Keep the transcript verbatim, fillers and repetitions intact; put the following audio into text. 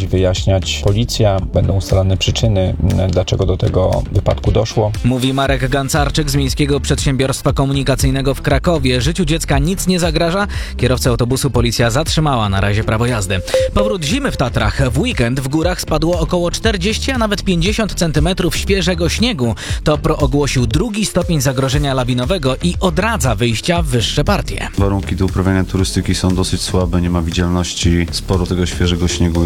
prowadzić, wyjaśniać policja. Będą ustalane przyczyny, dlaczego do tego wypadku doszło. Mówi Marek Gancarczyk z Miejskiego Przedsiębiorstwa Komunikacyjnego w Krakowie. Życiu dziecka nic nie zagraża. Kierowcę autobusu policja zatrzymała na razie prawo jazdy. Powrót zimy w Tatrach. W weekend w górach spadło około czterdzieści, a nawet pięćdziesiąt centymetrów świeżego śniegu. TOPR ogłosił drugi stopień zagrożenia lawinowego i odradza wyjścia w wyższe partie. Warunki do uprawiania turystyki są dosyć słabe, nie ma widzialności, sporo tego świeżego śniegu